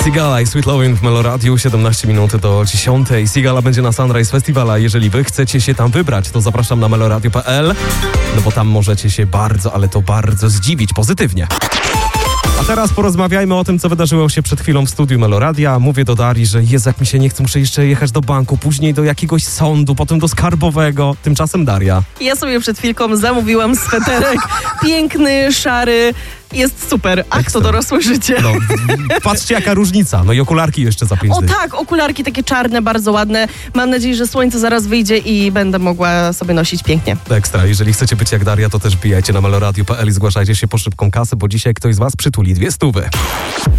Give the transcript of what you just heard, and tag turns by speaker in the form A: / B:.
A: Sigala i Sweet Lovin' w Meloradiu, 17 minut do 10. Sigala będzie na Sunrise Festivala. Jeżeli wy chcecie się tam wybrać, to zapraszam na meloradio.pl, no bo tam możecie się bardzo, ale to bardzo zdziwić pozytywnie. A teraz porozmawiajmy o tym, co wydarzyło się przed chwilą w studiu Meloradia. Mówię do Darii, że Jezu, jak mi się nie chce, muszę jeszcze jechać do banku, później do jakiegoś sądu, potem do skarbowego. Tymczasem Daria.
B: Ja sobie przed chwilką zamówiłam sweterek, piękny, szary, jest super. Ach, to dorosłe życie.
A: No, patrzcie jaka różnica. No i okularki jeszcze za 5
B: O
A: dni.
B: tak, okularki takie czarne, bardzo ładne. Mam nadzieję, że słońce zaraz wyjdzie i będę mogła sobie nosić pięknie.
A: Ekstra. Jeżeli chcecie być jak Daria, to też wbijajcie na meloradio.pl i zgłaszajcie się po szybką kasę, bo dzisiaj ktoś z was przytuli 200.